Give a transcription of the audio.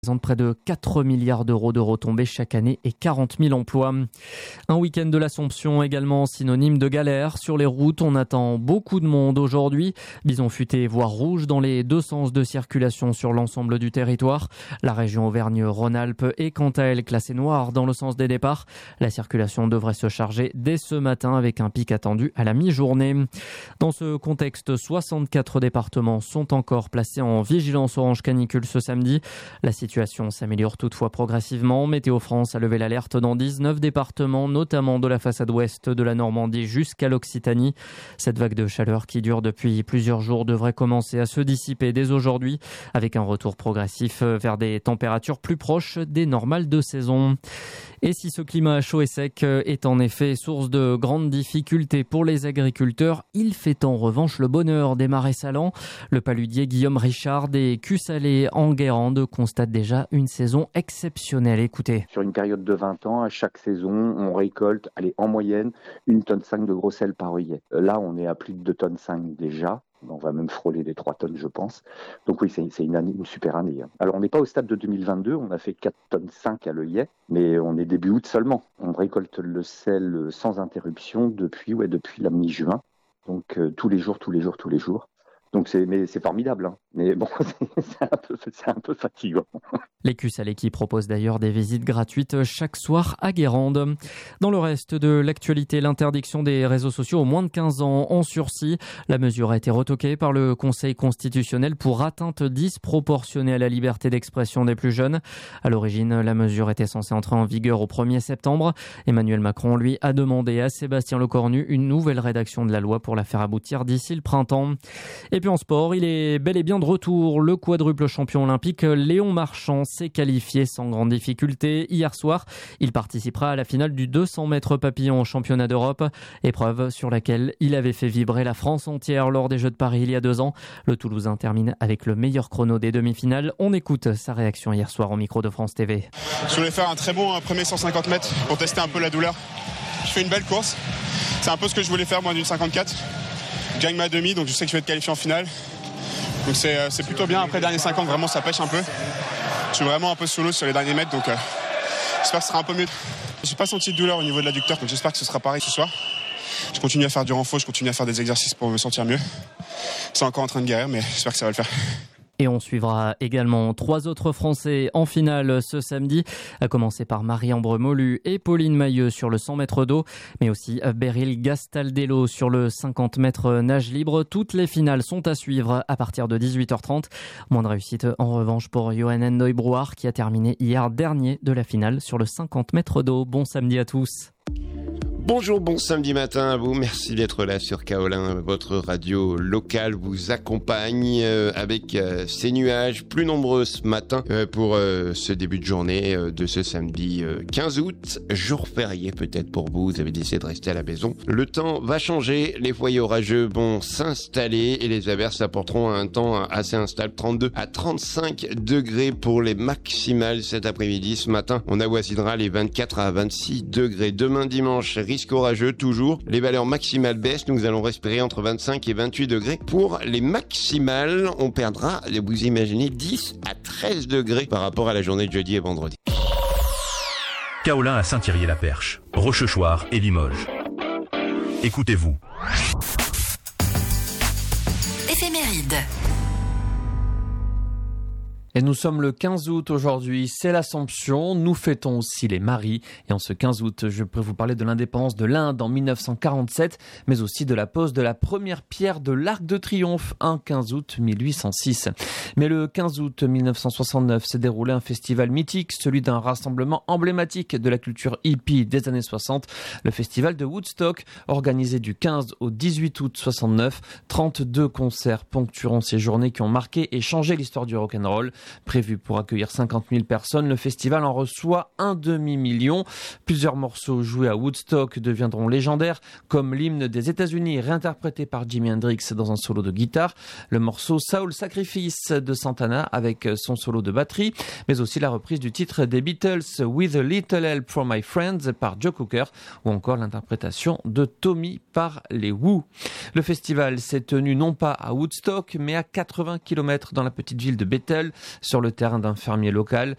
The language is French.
Représente près de 4 milliards d'euros de retombées chaque année et 40 000 emplois. Un week-end de l'Assomption également synonyme de galère. Sur les routes, on attend beaucoup de monde aujourd'hui. Bison futé, voire rouge dans les deux sens de circulation sur l'ensemble du territoire. La région Auvergne-Rhône-Alpes est quant à elle classée noire dans le sens des départs. La circulation devrait se charger dès ce matin avec un pic attendu à la mi-journée. Dans ce contexte, 64 départements sont encore placés en vigilance orange canicule ce samedi. La situation s'améliore toutefois progressivement. Météo France a levé l'alerte dans 19 départements, notamment de la façade ouest de la Normandie jusqu'à l'Occitanie. Cette vague de chaleur qui dure depuis plusieurs jours devrait commencer à se dissiper dès aujourd'hui, avec un retour progressif vers des températures plus proches des normales de saison. Et si ce climat chaud et sec est en effet source de grandes difficultés pour les agriculteurs, il fait en revanche le bonheur des marais salants. Le paludier Guillaume Richard des Culs-Salés en Guérande constate déjà une saison exceptionnelle. Écoutez. Sur une période de 20 ans, à chaque saison, on récolte, en moyenne, 1,5 tonne de gros sel par œillet. Là, on est à plus de 2,5 tonnes déjà. On va même frôler les 3 tonnes, je pense. Donc oui, c'est une super année. Alors, on n'est pas au stade de 2022. On a fait 4,5 tonnes à l'œillet, mais on est début août seulement. On récolte le sel sans interruption depuis la mi-juin. Donc, tous les jours. Donc c'est formidable, hein. Mais bon, c'est un peu fatigant. Les Culs-Salés qui proposent d'ailleurs des visites gratuites chaque soir à Guérande. Dans le reste de l'actualité, l'interdiction des réseaux sociaux aux moins de 15 ans en sursis. La mesure a été retoquée par le Conseil constitutionnel pour atteinte disproportionnée à la liberté d'expression des plus jeunes. À l'origine, la mesure était censée entrer en vigueur au 1er septembre. Emmanuel Macron, lui, a demandé à Sébastien Lecornu une nouvelle rédaction de la loi pour la faire aboutir d'ici le printemps. Et puis en sport, il est bel et bien de retour. Le quadruple champion olympique Léon Marchand s'est qualifié sans grande difficulté. Hier soir, il participera à la finale du 200 mètres papillon au championnat d'Europe. Épreuve sur laquelle il avait fait vibrer la France entière lors des Jeux de Paris il y a 2 ans. Le Toulousain termine avec le meilleur chrono des demi-finales. On écoute sa réaction hier soir au micro de France TV. Je voulais faire un très bon premier 150 mètres pour tester un peu la douleur. Je fais une belle course. C'est un peu ce que je voulais faire moi d'une 54. Je gagne ma demi, donc je sais que je vais être qualifié en finale. Donc c'est plutôt bien. Après, dernier 50, vraiment, ça pêche un peu. Je suis vraiment un peu sous l'eau sur les derniers mètres, donc j'espère que ce sera un peu mieux. J'ai pas senti de douleur au niveau de l'adducteur, donc j'espère que ce sera pareil ce soir. Je continue à faire du renfort, je continue à faire des exercices pour me sentir mieux. C'est encore en train de guérir, mais j'espère que ça va le faire. Et on suivra également 3 autres Français en finale ce samedi, à commencer par Marie-Ambre Molu et Pauline Mailleux sur le 100 mètres d'eau, mais aussi Beryl Gastaldello sur le 50 mètres nage libre. Toutes les finales sont à suivre à partir de 18h30. Moins de réussite en revanche pour Johannen Neubrouwer qui a terminé hier dernier de la finale sur le 50 mètres d'eau. Bon samedi à tous. Bonjour, bon samedi matin à vous. Merci d'être là sur Kaolin. Votre radio locale vous accompagne avec ces nuages plus nombreux ce matin pour ce début de journée de ce samedi 15 août. Jour férié peut-être pour vous. Vous avez décidé de rester à la maison. Le temps va changer. Les foyers orageux vont s'installer et les averses apporteront un temps assez instable. 32 à 35 degrés pour les maximales cet après-midi. Ce matin, on avoisinera les 24 à 26 degrés. Demain dimanche, risque orageux toujours. Les valeurs maximales baissent. Nous allons respirer entre 25 et 28 degrés. Pour les maximales, on perdra, vous imaginez, 10 à 13 degrés par rapport à la journée de jeudi et vendredi. Kaolin à Saint-Thierry-la-Perche, Rochechouart et Limoges. Écoutez-vous. Éphéméride. Et nous sommes le 15 août aujourd'hui, c'est l'Assomption, nous fêtons aussi les maris. Et en ce 15 août, je peux vous parler de l'indépendance de l'Inde en 1947, mais aussi de la pose de la première pierre de l'Arc de Triomphe, un 15 août 1806. Mais le 15 août 1969 s'est déroulé un festival mythique, celui d'un rassemblement emblématique de la culture hippie des années 60, le festival de Woodstock, organisé du 15 au 18 août 69. 32 concerts ponctueront ces journées qui ont marqué et changé l'histoire du rock'n'roll. Prévu pour accueillir 50 000 personnes, le festival en reçoit 1,5 million. Plusieurs morceaux joués à Woodstock deviendront légendaires, comme l'hymne des États-Unis réinterprété par Jimi Hendrix dans un solo de guitare, le morceau Soul Sacrifice de Santana avec son solo de batterie, mais aussi la reprise du titre des Beatles With a Little Help from My Friends par Joe Cocker, ou encore l'interprétation de Tommy par les Who. Le festival s'est tenu non pas à Woodstock, mais à 80 km dans la petite ville de Bethel. sur le terrain d'un fermier local.